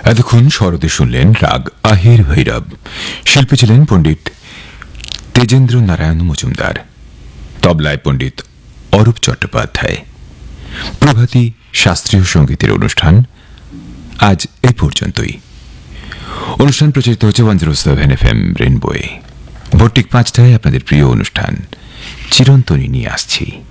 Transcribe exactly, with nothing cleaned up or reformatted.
এতক্ষণ শরতে শুনলেন রাগ আহির ভৈরব। শিল্পী ছিলেন পণ্ডিত তেজেন্দ্র নারায়ণ মজুমদার, তবলায় পণ্ডিত অরূপ চট্টোপাধ্যায়। প্রভাতী শাস্ত্রীয় সঙ্গীতের অনুষ্ঠান আজ এই পর্যন্তই। অনুষ্ঠান প্রচারিত হচ্ছে one zero seven F M রেনবোয়ে। ভোর ঠিক পাঁচটায় আপনাদের প্রিয় অনুষ্ঠান চিরন্তনী নিয়ে আসছি।